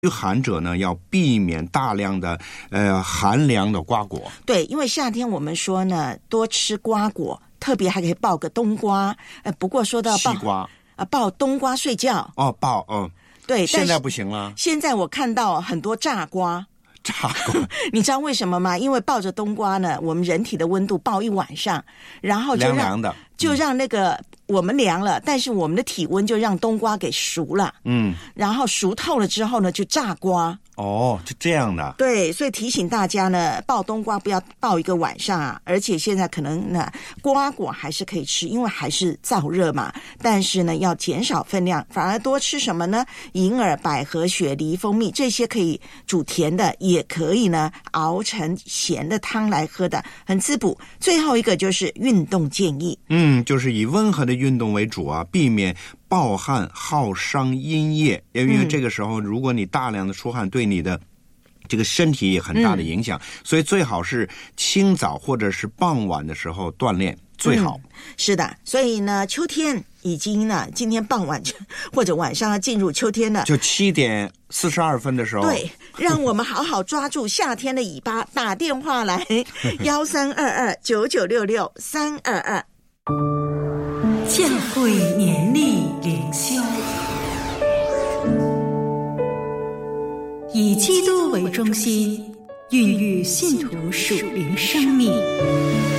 御寒者呢，要避免大量的寒凉的瓜果。 对，因为夏天我们说呢，多吃瓜果，特别还可以抱个冬瓜。不过说到西瓜抱冬瓜睡觉哦， 对， 现在不行了。 现在我看到很多炸瓜。 炸瓜你知道为什么吗？因为抱着冬瓜呢，我们人体的温度抱一晚上，然后凉凉的， 就让那个我们凉了，但是我们的体温就让冬瓜给熟了，然后熟透了之后呢，就炸瓜。 哦，就这样的。 对，所以提醒大家呢，抱冬瓜不要抱一个晚上啊，而且现在可能呢，瓜果还是可以吃，因为还是燥热嘛，但是呢，要减少分量，反而多吃什么呢？银耳、百合、雪梨、蜂蜜，这些可以煮甜的，也可以呢熬成咸的汤来喝的，很滋补。最后一个就是运动建议， 就是以温和的运动为主啊，避免暴汗耗伤阴液，因为这个时候如果你大量的出汗，对你的这个身体也很大的影响，所以最好是清早或者是傍晚的时候锻炼最好。 是的，所以呢，秋天已经呢，今天傍晚或者晚上要进入秋天了， 就7点42分的时候， 对，让我们好好抓住夏天的尾巴，打电话来13229966-322。 教会年历灵修，以基督为中心，孕育信徒属灵生命。